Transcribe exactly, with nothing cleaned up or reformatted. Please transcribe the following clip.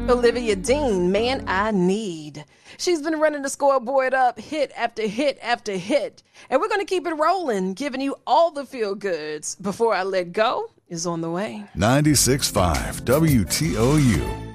Olivia Dean, Man I Need. She's been running the scoreboard up hit after hit after hit. And we're going to keep it rolling, giving you all the feel-goods. Before I Let Go is on the way. ninety-six point five W T O U.